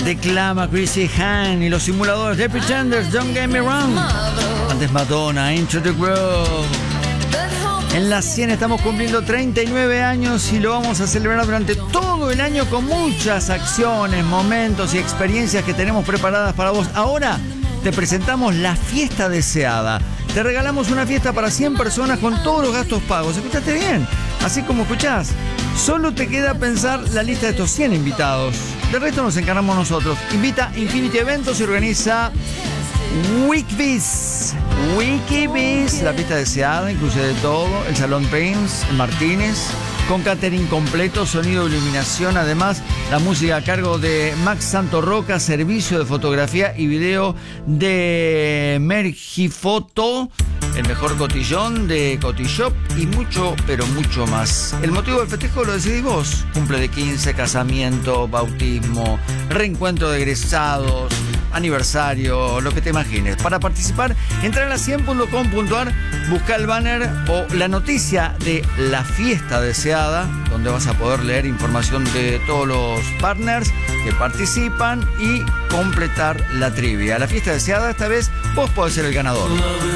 Declama Chrissy Hine y los simuladores de Pretenders, Don't Get Me Wrong. Antes Madonna, Into the Groove. En la 100 estamos cumpliendo 39 años y lo vamos a celebrar durante todo el año con muchas acciones, momentos y experiencias que tenemos preparadas para vos. Ahora te presentamos la fiesta deseada. Te regalamos una fiesta para 100 personas con todos los gastos pagos. ¿Escuchaste bien? Así como escuchás. Solo te queda pensar la lista de estos 100 invitados. De resto nos encargamos nosotros. Invita Infinity Eventos y organiza Wikibiz. Wikibiz, la fiesta deseada, incluye de todo. El Salón Prince, el Martínez, con catering completo, sonido e iluminación. Además, la música a cargo de Max Santorroca, servicio de fotografía y video de Mergifoto, el mejor cotillón de Cotillop y mucho, pero mucho más. El motivo del festejo lo decidís vos. Cumple de 15, casamiento, bautismo, reencuentro de egresados, aniversario, lo que te imagines. Para participar, entra a la100.com.ar, busca el banner o la noticia de la fiesta deseada, donde vas a poder leer información de todos los partners que participan y completar la trivia. La fiesta deseada, esta vez vos podés ser el ganador.